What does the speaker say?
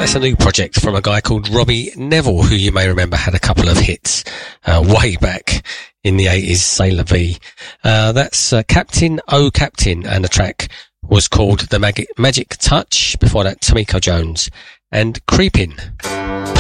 That's a new project from a guy called Robbie Neville, who you may remember had a couple of hits way back in the 80s, Sailor V. That's Captain Oh Captain, and the track was called The Magic Touch. Before that, Tamiko Jones and Creepin'.